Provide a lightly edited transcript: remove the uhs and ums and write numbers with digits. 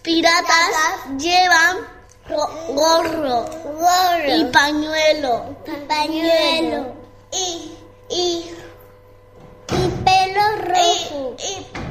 piratas llevan gorro y pañuelo. Y pelo rojo.